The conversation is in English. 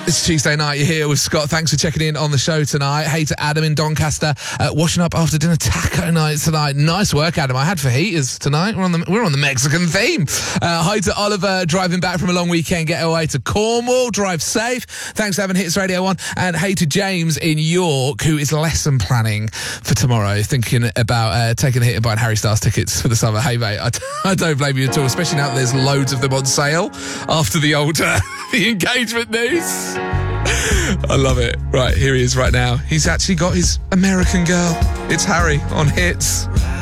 It's Tuesday night, you're here with Scott. Thanks for checking in on the show tonight. Hey to Adam in Doncaster, washing up after dinner taco night tonight. Nice work, Adam. I had fajitas tonight. We're on the Mexican theme. Hi to Oliver, driving back from a long weekend getaway to Cornwall. Drive safe. Thanks for having Hits Radio 1. And hey to James in York, who is lesson planning for tomorrow, thinking about taking a hit and buying Harry Styles tickets for the summer. Hey, mate, I don't blame you at all, especially now that there's loads of them on sale after the old the engagement news. I love it. Right, here he is right now. He's actually got his American Girl. It's Harry on Hits.